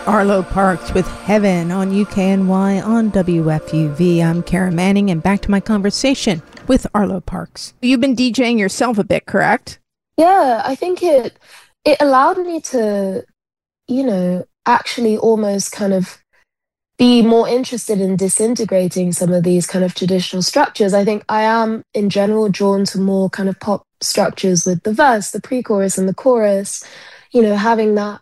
Arlo Parks with Heaven on UKNY on WFUV. I'm Karen Manning, and back to my conversation with Arlo Parks. You've been DJing yourself a bit, correct? Yeah, I think it allowed me to, actually almost kind of be more interested in disintegrating some of these kind of traditional structures. I think I am in general drawn to more kind of pop structures with the verse, the pre-chorus and the chorus, having that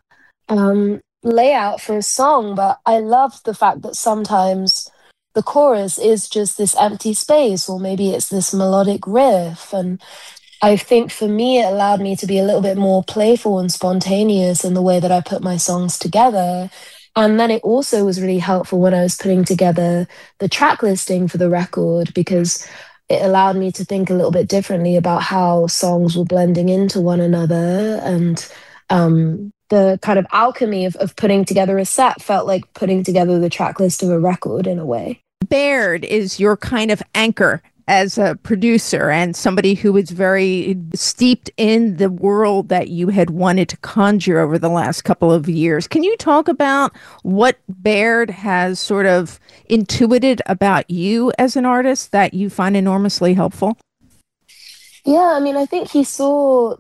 layout for a song. But I love the fact that sometimes the chorus is just this empty space, or maybe it's this melodic riff. And I think for me, it allowed me to be a little bit more playful and spontaneous in the way that I put my songs together. And then it also was really helpful when I was putting together the track listing for the record, because it allowed me to think a little bit differently about how songs were blending into one another. And the kind of alchemy of putting together a set felt like putting together the track list of a record in a way. Baird is your kind of anchor as a producer and somebody who is very steeped in the world that you had wanted to conjure over the last couple of years. Can you talk about what Baird has sort of intuited about you as an artist that you find enormously helpful? Yeah, I mean, I think he saw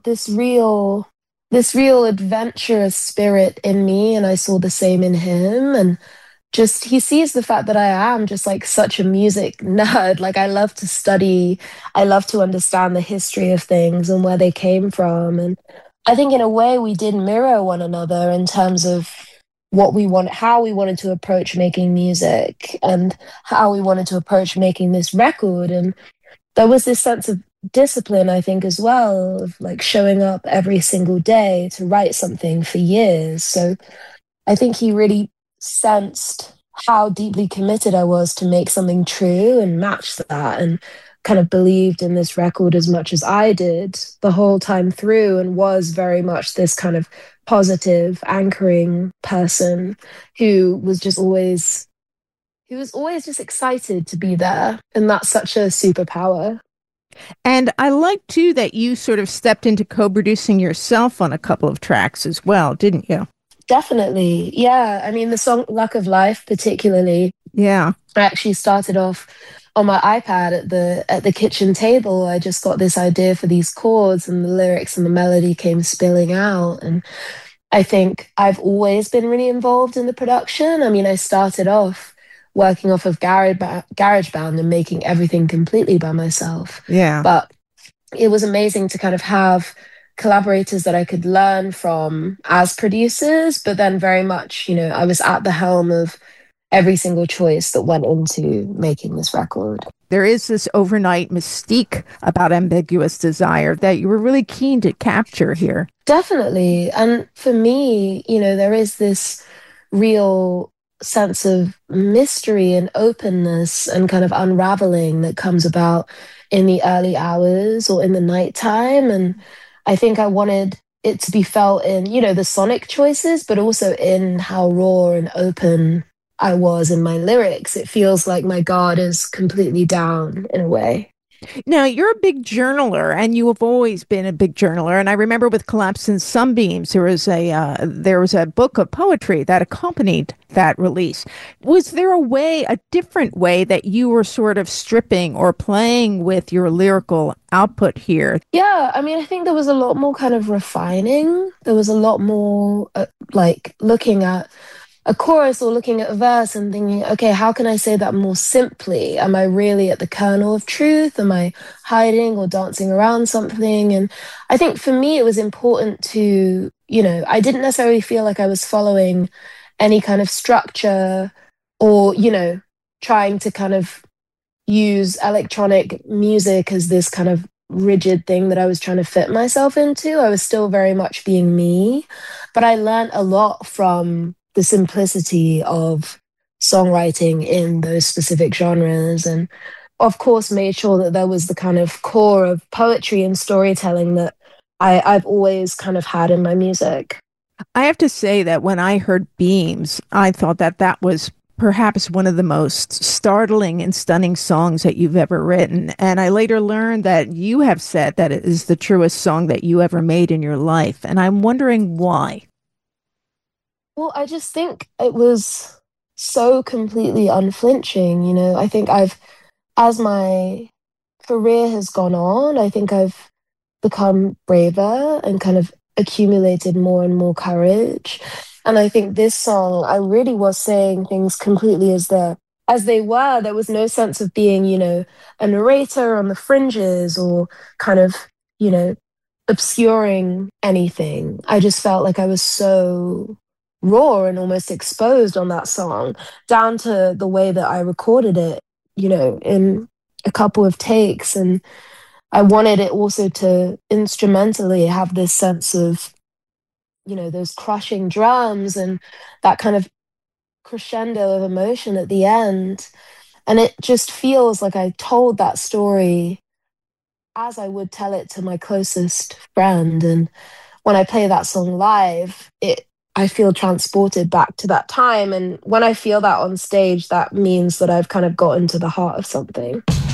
this real adventurous spirit in me, and I saw the same in him. And just he sees the fact that I am just like such a music nerd. Like, I love to study, I love to understand the history of things and where they came from. And I think in a way we did mirror one another in terms of what we want, how we wanted to approach making music, and how we wanted to approach making this record. And there was this sense of discipline, I think, as well, of like showing up every single day to write something for years. So I think he really sensed how deeply committed I was to make something true and match that, and kind of believed in this record as much as I did the whole time through, and was very much this kind of positive anchoring person who was just always he was always just excited to be there. And that's such a superpower. And I like too that you sort of stepped into co-producing yourself on a couple of tracks as well, didn't you? Definitely. Yeah. I mean, the song Luck of Life, particularly, Yeah. I actually started off on my iPad at the kitchen table. I just got this idea for these chords, and the lyrics and the melody came spilling out. And I think I've always been really involved in the production. I mean, I started off working off of GarageBand and making everything completely by myself. Yeah. But it was amazing to kind of have collaborators that I could learn from as producers, but then very much, I was at the helm of every single choice that went into making this record. There is this overnight mystique about Ambiguous Desire that you were really keen to capture here. Definitely. And for me, there is this real sense of mystery and openness and kind of unraveling that comes about in the early hours or in the nighttime. And I think I wanted it to be felt in, the sonic choices, but also in how raw and open I was in my lyrics. It feels like my guard is completely down in a way. Now, you're a big journaler, and you have always been a big journaler. And I remember with Collapse and Sunbeams, there was a book of poetry that accompanied that release. Was there a different way that you were sort of stripping or playing with your lyrical output here? Yeah, I mean, I think there was a lot more kind of refining. There was a lot more like looking at a chorus or looking at a verse and thinking, okay, how can I say that more simply? Am I really at the kernel of truth? Am I hiding or dancing around something? And I think for me, it was important to, I didn't necessarily feel like I was following any kind of structure, or, trying to kind of use electronic music as this kind of rigid thing that I was trying to fit myself into. I was still very much being me, but I learned a lot from the simplicity of songwriting in those specific genres. And of course, made sure that there was the kind of core of poetry and storytelling that I've always kind of had in my music. I have to say that when I heard Beams, I thought that that was perhaps one of the most startling and stunning songs that you've ever written. And I later learned that you have said that it is the truest song that you ever made in your life. And I'm wondering why. Well, I just think it was so completely unflinching, you know. I think as my career has gone on, I think I've become braver and kind of accumulated more and more courage. And I think this song, I really was saying things completely as they were. There was no sense of being, you know, a narrator on the fringes or kind of, you know, obscuring anything. I just felt like I was so raw and almost exposed on that song, down to the way that I recorded it, you know, in a couple of takes. And I wanted it also to instrumentally have this sense of, you know, those crushing drums and that kind of crescendo of emotion at the end. And it just feels like I told that story as I would tell it to my closest friend. And when I play that song live, I feel transported back to that time. And when I feel that on stage, that means that I've kind of gotten to the heart of something.